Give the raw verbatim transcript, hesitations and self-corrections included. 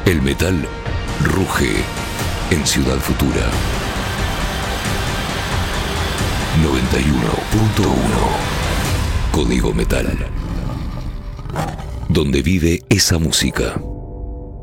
El metal ruge en Ciudad Futura. noventa y uno punto uno. Código Metal. Donde vive esa música.